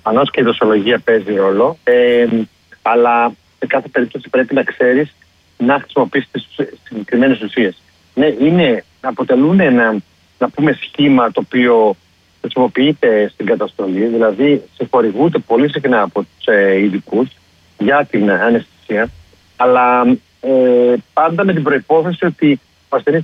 Προφανώς και η δοσολογία παίζει ρόλο, αλλά σε κάθε περίπτωση πρέπει να ξέρεις να χρησιμοποιήσεις τις συγκεκριμένες ουσίες. Ναι, αποτελούν ένα, να πούμε, σχήμα το οποίο χρησιμοποιείται στην καταστολή, δηλαδή συγχορηγούνται πολύ συχνά από τους ειδικούς για την αναισθησία, αλλά πάντα με την προϋπόθεση ότι ο ασθενής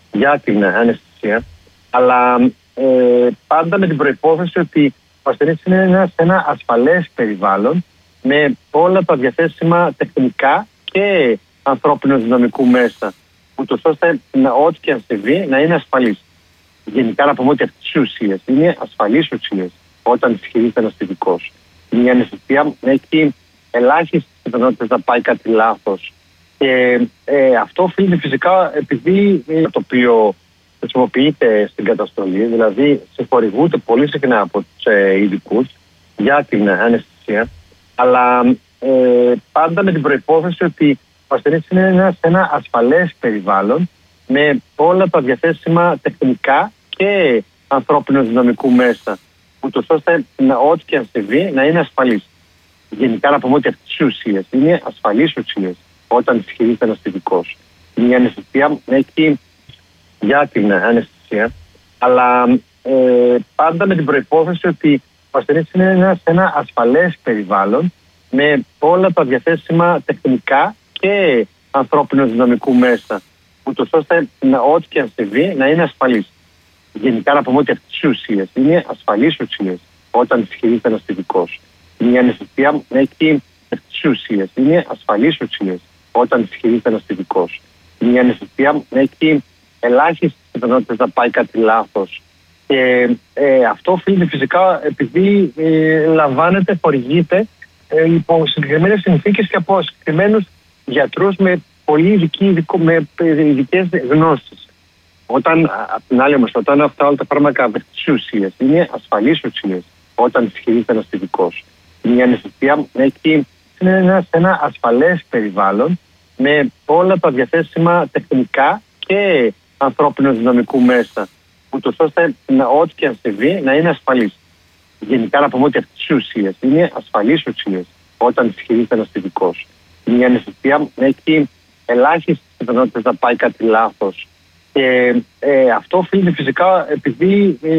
είναι σε ένα ασφαλές περιβάλλον με όλα τα διαθέσιμα τεχνικά και ανθρώπινου δυναμικού μέσα, ούτως ώστε ό,τι και αν συμβεί να είναι ασφαλής. Γενικά να πούμε ότι αυτές οι ουσίες είναι ασφαλείς ουσίες όταν ισχυρίζεται ένας ειδικός. Η αναισθησία έχει ελάχιστες πιθανότητες να πάει κάτι λάθος. Και αυτό οφείλεται φυσικά επειδή το οποίο χρησιμοποιείται στην καταστολή, δηλαδή συγχορηγούνται πολύ συχνά από τους ειδικούς για την αναισθησία, αλλά πάντα με την προϋπόθεση ότι ο ασθενής είναι σε ένα ασφαλές περιβάλλον με όλα τα διαθέσιμα τεχνικά και ανθρώπινου δυναμικού μέσα, ούτως ώστε ό,τι και αν συμβεί να είναι ασφαλής. Γενικά να πούμε ότι αυτές οι ουσίες είναι ασφαλείς ουσίες όταν ισχυρίζεται ένας ειδικός. Η αναισθησία έχει για την αναισθησία, αλλά πάντα με την προϋπόθεση ότι ο ασθενής είναι σε ένα ασφαλές περιβάλλον με όλα τα διαθέσιμα τεχνικά και ανθρώπινου δυναμικού μέσα, ούτως ώστε ό,τι και αν συμβεί να είναι ασφαλής. Γενικά να πούμε ότι αυτές οι ουσίες είναι ασφαλείς ουσίες όταν ισχυρίζεται ένας ειδικός. Η αναισθησία έχει αυτές οι ουσίες είναι ασφαλείς ουσίες όταν ισχυρίζεται ένας ειδικός. Η αναισθησία έχει ελάχιστες πιθανότητες να πάει κάτι λάθος. Και αυτό οφείλεται φυσικά επειδή χορηγείται υπό συγκεκριμένες συνθήκες και από συγκεκριμένους γιατρούς με πολύ ειδικές γνώσεις. Όταν, απ' την άλλη όμως, όταν αυτά όλα τα φάρμακα, αυτές οι ουσίες είναι ασφαλείς ουσίες όταν ισχυρίζεται ένας ειδικός. Η αναισθησία είναι σε ένα ασφαλές περιβάλλον με όλα τα διαθέσιμα τεχνικά και ανθρώπινου δυναμικού μέσα, ούτως ώστε ό,τι και αν συμβεί να είναι ασφαλής. Γενικά να πούμε ότι αυτές οι ουσίες είναι ασφαλείς ουσίες όταν ισχυρίζεται ένας ειδικός. Η αναισθησία έχει ελάχιστες πιθανότητες να πάει κάτι λάθος. Και αυτό οφείλεται φυσικά επειδή